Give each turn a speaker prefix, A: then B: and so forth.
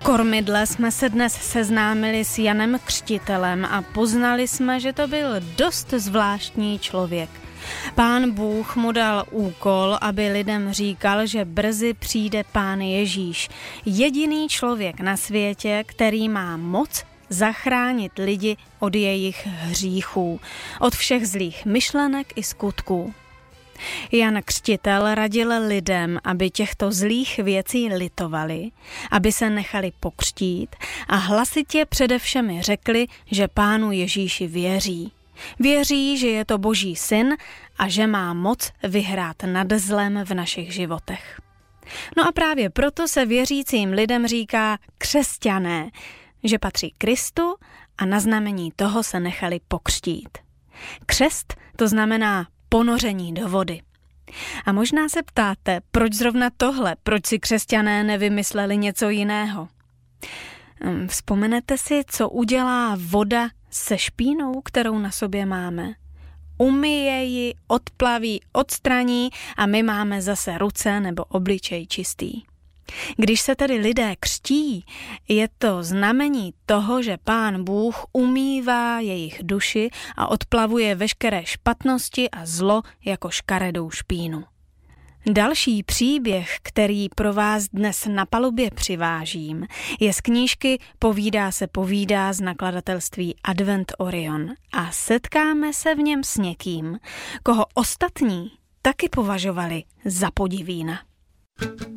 A: kormidle jsme se dnes seznámili s Janem Křtitelem a poznali jsme, že to byl dost zvláštní člověk. Pán Bůh mu dal úkol, aby lidem říkal, že brzy přijde Pán Ježíš. Jediný člověk na světě, který má moc zachránit lidi od jejich hříchů, od všech zlých myšlenek i skutků. Jan Křtitel radil lidem, aby těchto zlých věcí litovali, aby se nechali pokřtít a hlasitě především řekli, že Pánu Ježíši věří. Věří, že je to Boží syn a že má moc vyhrát nad zlem v našich životech. No a právě proto se věřícím lidem říká křesťané, že patří Kristu a na znamení toho se nechali pokřtít. Křest to znamená ponoření do vody. A možná se ptáte, proč zrovna tohle, proč si křesťané nevymysleli něco jiného? Vzpomenete si, co udělá voda se špínou, kterou na sobě máme? Umyje ji, odplaví, odstraní a my máme zase ruce nebo obličej čistý. Když se tedy lidé křtí, je to znamení toho, že Pán Bůh umývá jejich duši a odplavuje veškeré špatnosti a zlo jako škaredou špínu. Další příběh, který pro vás dnes na palubě přivážím, je z knížky Povídá z nakladatelství Advent Orion a setkáme se v něm s někým, koho ostatní taky považovali za podivína.